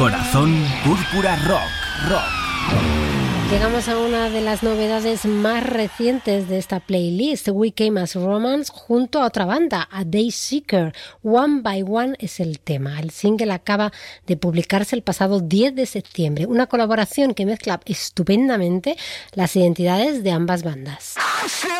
Corazón Púrpura Rock. Llegamos a una de las novedades más recientes de esta playlist, We Came as Romance, junto a otra banda, a Dayseeker. One by One es el tema. El single acaba de publicarse el pasado 10 de septiembre, una colaboración que mezcla estupendamente las identidades de ambas bandas.